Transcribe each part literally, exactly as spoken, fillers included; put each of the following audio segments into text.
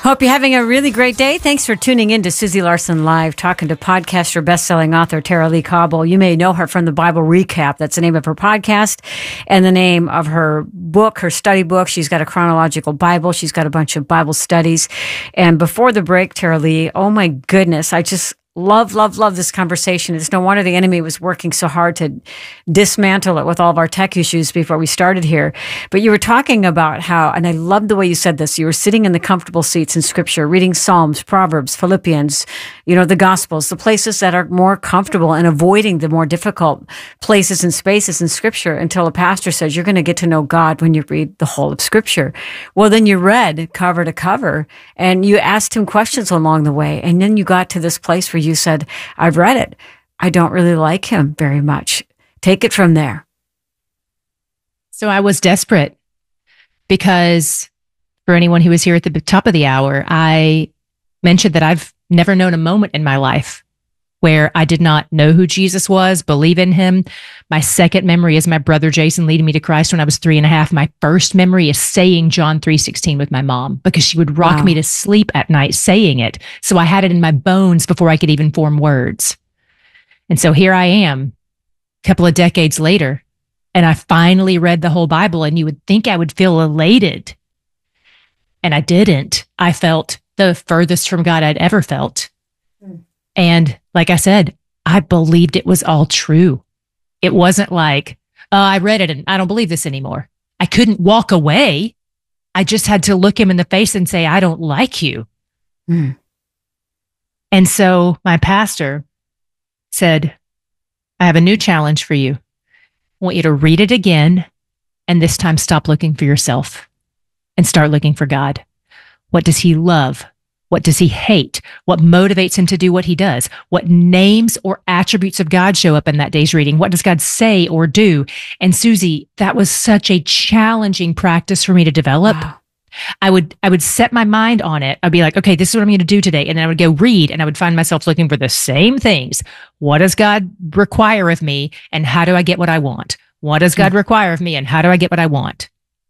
Hope you're having a really great day. Thanks for tuning in to Susie Larson Live, talking to podcaster, best-selling author Tara-Leigh Cobble. You may know her from the Bible Recap. That's the name of her podcast and the name of her book, her study book. She's got a chronological Bible. She's got a bunch of Bible studies. And before the break, Tara-Leigh, oh my goodness, I just love, love, love this conversation. It's no wonder the enemy was working so hard to dismantle it with all of our tech issues before we started here. But you were talking about how, and I love the way you said this, you were sitting in the comfortable seats in Scripture, reading Psalms, Proverbs, Philippians, you know, the Gospels, the places that are more comfortable, and avoiding the more difficult places and spaces in Scripture until a pastor says you're going to get to know God when you read the whole of Scripture. Well, then you read cover to cover, and you asked him questions along the way, and then you got to this place where you said, I've read it. I don't really like him very much. Take it from there. So I was desperate because for anyone who was here at the top of the hour, I mentioned that I've never known a moment in my life where I did not know who Jesus was, believe in him. My second memory is my brother Jason leading me to Christ when I was three and a half. My first memory is saying John three sixteen with my mom because she would rock Wow. me to sleep at night saying it. So I had it in my bones before I could even form words. And so here I am, a couple of decades later, and I finally read the whole Bible, and you would think I would feel elated. And I didn't. I felt the furthest from God I'd ever felt. Mm. And like I said, I believed it was all true. It wasn't like, oh, I read it and I don't believe this anymore. I couldn't walk away. I just had to look him in the face and say, I don't like you. Mm. And so my pastor said, I have a new challenge for you. I want you to read it again, and this time stop looking for yourself and start looking for God. What does he love? What does he hate? What motivates him to do what he does? What names or attributes of God show up in that day's reading? What does God say or do? And Susie, that was such a challenging practice for me to develop. Wow. I would I would set my mind on it. I'd be like, okay, this is what I'm going to do today. And then I would go read, and I would find myself looking for the same things. What does God require of me? And how do I get what I want? What does God require of me? And how do I get what I want?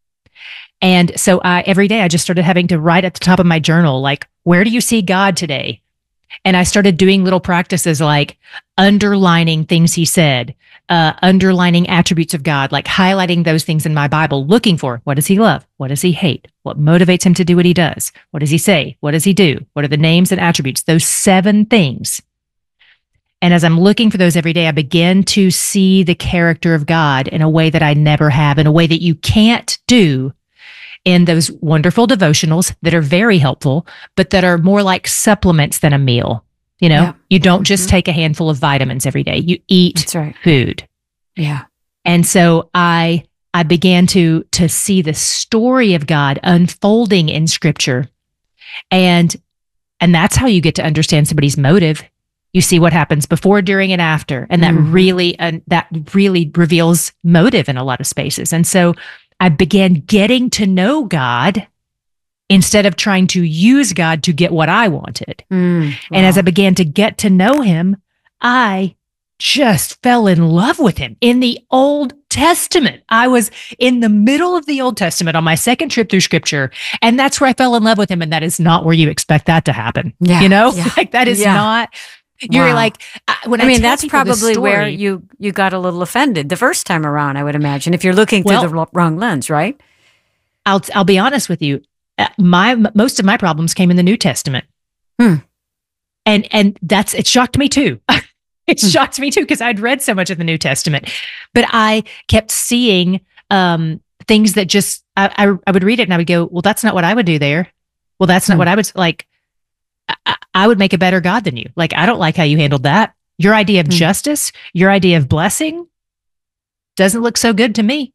And so I, every day I just started having to write at the top of my journal, like, where do you see God today? And I started doing little practices like underlining things he said, uh, underlining attributes of God, like highlighting those things in my Bible, looking for what does he love? What does he hate? What motivates him to do what he does? What does he say? What does he do? What are the names and attributes? Those seven things. And as I'm looking for those every day, I begin to see the character of God in a way that I never have, in a way that you can't do in those wonderful devotionals that are very helpful, but that are more like supplements than a meal. You know, yeah. You don't mm-hmm. just take a handful of vitamins every day. You eat That's right. food. Yeah. And so I I began to to see the story of God unfolding in Scripture. And and that's how you get to understand somebody's motive. You see what happens before, during, and after. And that mm-hmm. really uh, that really reveals motive in a lot of spaces. And so I began getting to know God instead of trying to use God to get what I wanted. Mm, wow. And as I began to get to know him, I just fell in love with him. In the Old Testament, I was in the middle of the Old Testament on my second trip through Scripture, and that's where I fell in love with him. And that is not where you expect that to happen. Yeah, you know, yeah, like that is yeah. not... You're wow. like, when I, I mean, tell that's probably story, where you, you got a little offended the first time around, I would imagine, if you're looking through well, the wrong lens, right? I'll, I'll be honest with you. My, most of my problems came in the New Testament. Hmm. And, and that's, it shocked me too. It hmm. shocked me too, because I'd read so much of the New Testament, but I kept seeing, um, things that just, I, I, I would read it and I would go, well, that's not what I would do there. Well, that's not hmm. what I would like. I, I would make a better God than you. Like, I don't like how you handled that. Your idea of mm. justice, your idea of blessing doesn't look so good to me.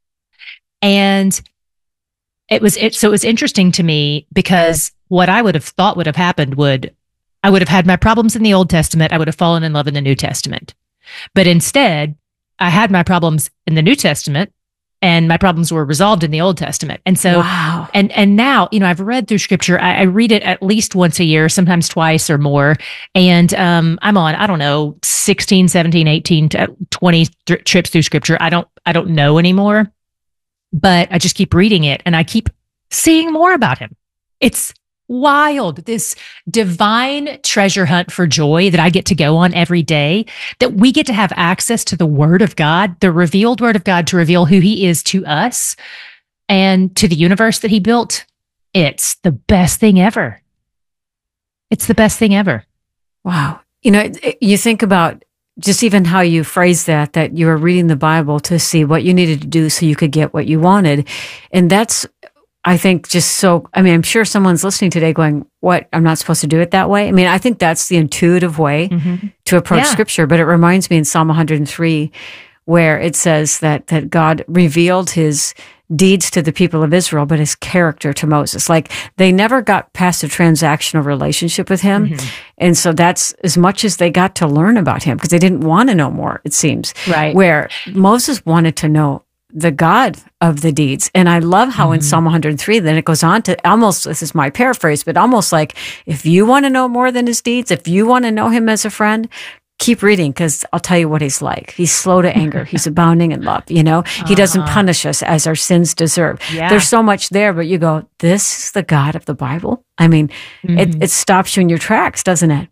And it was, it, so it was interesting to me because what I would have thought would have happened would, I would have had my problems in the Old Testament. I would have fallen in love in the New Testament. But instead, I had my problems in the New Testament, and my problems were resolved in the Old Testament. And so, wow. and, and now, you know, I've read through Scripture. I, I read it at least once a year, sometimes twice or more. And um, I'm on, I don't know, sixteen, seventeen, eighteen, twenty th- trips through Scripture. I don't, I don't know anymore, but I just keep reading it and I keep seeing more about him. It's, wild, this divine treasure hunt for joy that I get to go on every day, that we get to have access to the Word of God, the revealed Word of God, to reveal who He is to us and to the universe that He built. It's the best thing ever. It's the best thing ever. Wow. You know, you think about just even how you phrase that, that you were reading the Bible to see what you needed to do so you could get what you wanted. And that's, I think, just so, I mean, I'm sure someone's listening today going, what, I'm not supposed to do it that way? I mean, I think that's the intuitive way mm-hmm. to approach yeah. Scripture, but it reminds me in Psalm one hundred three, where it says that that God revealed His deeds to the people of Israel, but His character to Moses. Like, they never got past a transactional relationship with Him. Mm-hmm. And so that's as much as they got to learn about Him, because they didn't want to know more, it seems. Right. Where Moses wanted to know the God of the deeds. And I love how mm-hmm. in Psalm one hundred three, then it goes on to almost, this is my paraphrase, but almost like, if you want to know more than His deeds, if you want to know Him as a friend, keep reading, because I'll tell you what He's like. He's slow to anger. He's abounding in love. You know, He doesn't uh-huh. punish us as our sins deserve. Yeah. There's so much there, but you go, this is the God of the Bible. I mean, mm-hmm. it, it stops you in your tracks, doesn't it?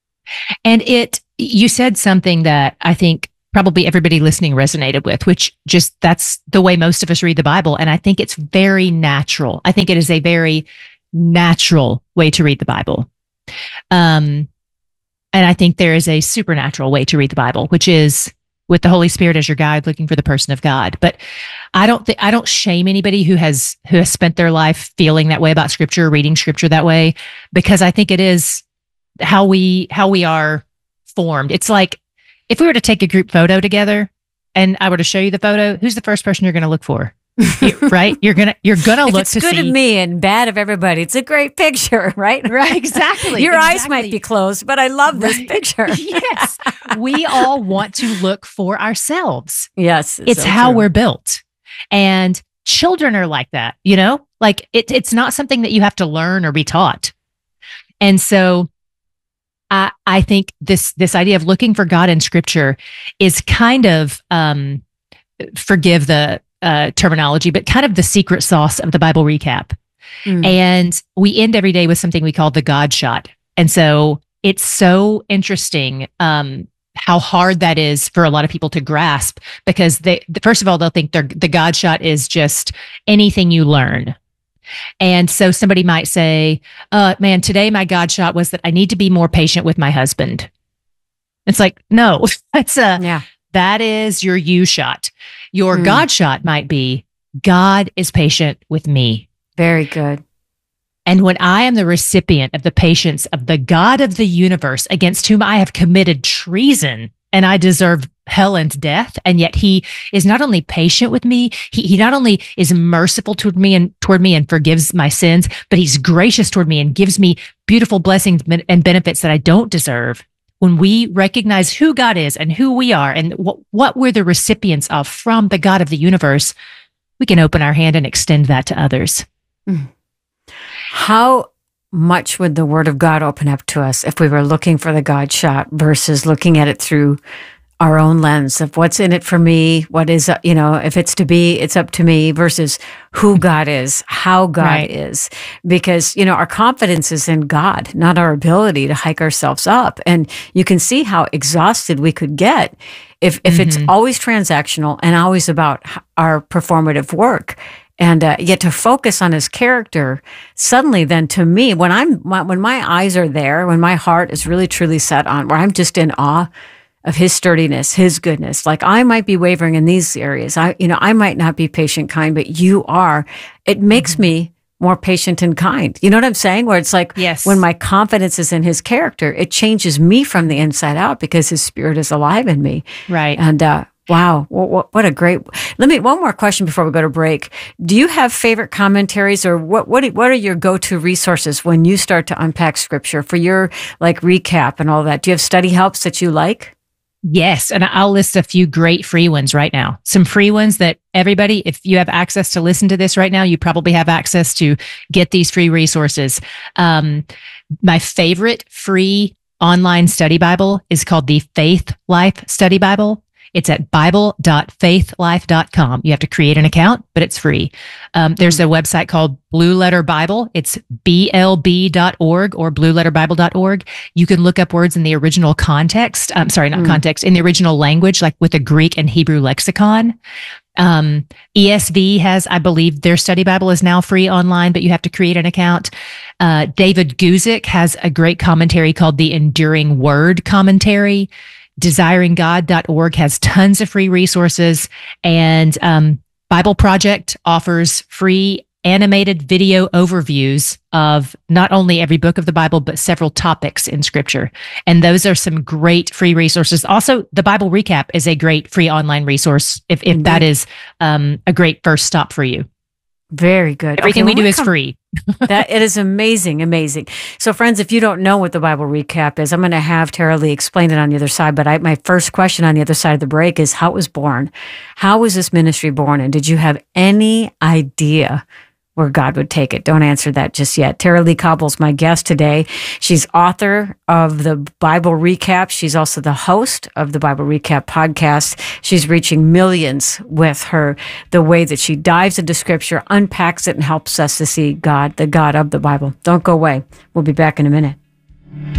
And it, you said something that I think probably everybody listening resonated with, which just, that's the way most of us read the Bible. And I think it's very natural. I think it is a very natural way to read the Bible. Um, And I think there is a supernatural way to read the Bible, which is with the Holy Spirit as your guide, looking for the person of God. But I don't think, I don't shame anybody who has, who has spent their life feeling that way about Scripture, reading Scripture that way, because I think it is how we, how we are formed. It's like, if we were to take a group photo together and I were to show you the photo, who's the first person you're going to look for? You, right? You're gonna you're gonna if look it's to good see of me and bad of everybody. It's a great picture, right? Right, exactly. Your exactly. eyes might be closed, but I love this right. picture. Yes. We all want to look for ourselves. Yes. It's, it's so how true. we're built. And children are like that, you know? Like it, it's not something that you have to learn or be taught. And so I I think this this idea of looking for God in Scripture is kind of um forgive the Uh, terminology, but kind of the secret sauce of the Bible recap. Mm. And we end every day with something we call the God shot. And so it's so interesting um, how hard that is for a lot of people to grasp, because they, first of all, they'll think the God shot is just anything you learn. And so somebody might say, uh, man, today my God shot was that I need to be more patient with my husband. It's like, no, that's a, yeah. that is your you shot. Your mm. God shot might be, God is patient with me. Very good. And when I am the recipient of the patience of the God of the universe, against whom I have committed treason and I deserve hell and death, and yet He is not only patient with me, he, he not only is merciful toward me and toward me and forgives my sins, but He's gracious toward me and gives me beautiful blessings and benefits that I don't deserve. When we recognize who God is and who we are and what, what we're the recipients of from the God of the universe, we can open our hand and extend that to others. How much would the Word of God open up to us if we were looking for the God shot versus looking at it through our own lens of what's in it for me, what is, you know, if it's to be, it's up to me, versus who God is, how God right. is. Because, you know, our confidence is in God, not our ability to hike ourselves up. And you can see how exhausted we could get if, if mm-hmm. it's always transactional and always about our performative work. And uh, yet to focus on His character, suddenly then to me, when I'm, when my eyes are there, when my heart is really truly set on, where I'm just in awe of His sturdiness, His goodness. Like, I might be wavering in these areas. I, you know, I might not be patient, kind, but you are. It makes mm-hmm. me more patient and kind. You know what I'm saying? Where it's like, yes. when my confidence is in His character, it changes me from the inside out because His Spirit is alive in me. Right. And, uh, wow. What, what a great, let me, one more question before we go to break. Do you have favorite commentaries, or what, what, what are your go-to resources when you start to unpack Scripture for your like recap and all that? Do you have study helps that you like? Yes. And I'll list a few great free ones right now. Some free ones that everybody, if you have access to listen to this right now, you probably have access to get these free resources. Um, my favorite free online study Bible is called the Faith Life Study Bible. It's at bible dot faith life dot com. You have to create an account, but it's free. Um, there's a website called Blue Letter Bible. It's b l b dot org or blue letter bible dot org. You can look up words in the original context. I'm sorry, not mm. context, in the original language, like with a Greek and Hebrew lexicon. Um, E S V has, I believe, their study Bible is now free online, but you have to create an account. Uh, David Guzik has a great commentary called the Enduring Word Commentary. desiring god dot org has tons of free resources, and um, Bible Project offers free animated video overviews of not only every book of the Bible, but several topics in Scripture. And those are some great free resources. Also, the Bible Recap is a great free online resource if, if that is um, a great first stop for you. Very good. Everything okay, we do is come, free. that it is amazing, amazing. So, friends, if you don't know what the Bible Recap is, I'm going to have Tara Lee explain it on the other side. But I, my first question on the other side of the break is how it was born. How was this ministry born? And did you have any idea where God would take it? Don't answer that just yet. Tara Lee Cobble's my guest today. She's author of the Bible Recap. She's also the host of the Bible Recap podcast. She's reaching millions with her, the way that she dives into Scripture, unpacks it, and helps us to see God, the God of the Bible. Don't go away. We'll be back in a minute.